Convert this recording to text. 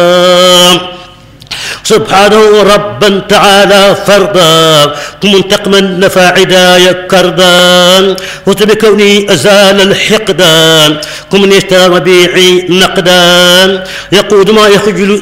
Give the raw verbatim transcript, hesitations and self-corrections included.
سبحانه ربا تعالى فردا منتقما نفى عدايا كردا وبكوني أزال الحقدان كمن يشترى ربيعي نقدا يقود ما يخجل